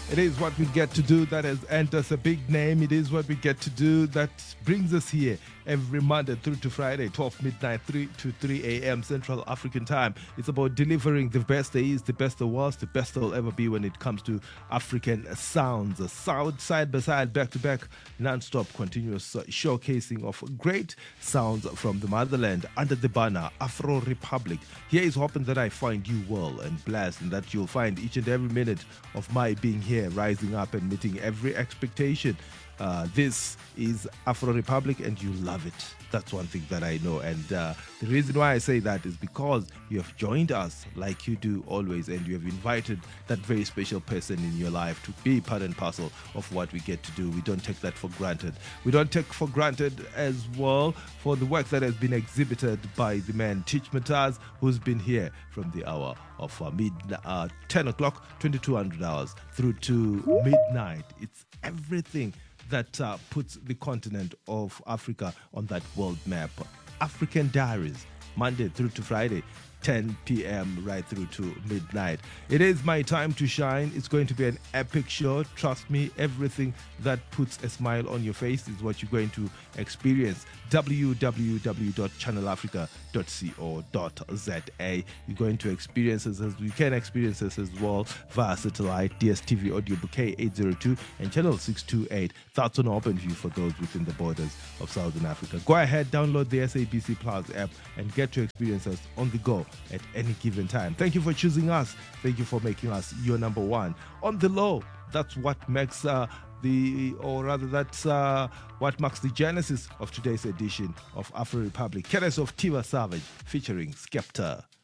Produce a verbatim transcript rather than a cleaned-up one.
It is what we get to do that has earned us a big name. It is what we get to do that brings us here every Monday through to Friday, twelve midnight, three to three a.m. Central African time. It's about delivering the best there is, the best there was, the best there will ever be when it comes to African sounds. Sound side by side, back to back, non-stop, continuous showcasing of great sounds from the motherland under the banner Afro Republic. Here is hoping that I find you well and blessed, and that you'll find each and every minute of my being here rising up and meeting every expectation. Uh, this is Afro Republic and you love it. That's one thing that I know. And uh, the reason why I say that is because you have joined us like you do always, and you have invited that very special person in your life to be part and parcel of what we get to do. We don't take that for granted. We don't take for granted as well for the work that has been exhibited by the man Teach Mataz, who's been here from the hour of uh, mid uh, ten o'clock, twenty-two hundred hours through to midnight. It's everything that uh, puts the continent of Africa on that world map. African Diaries, Monday through to Friday, ten p.m. right through to midnight. It is my time to shine. It's going to be an epic show. Trust me, everything that puts a smile on your face is what you're going to experience. w w w dot channel africa dot co dot za. You're going to experience this as we can experience this as well via satellite, D S T V audio bouquet eight oh two and channel six twenty-eight. That's on open view for those within the borders of Southern Africa. Go ahead, download the S A B C Plus app and get to experience us on the go at any given time. Thank you for choosing us. Thank you for making us your number one. On the low, that's what makes uh, the, or rather that's uh, what marks the genesis of today's edition of Afro Republic. Careless of Tiwa Savage featuring Skepta.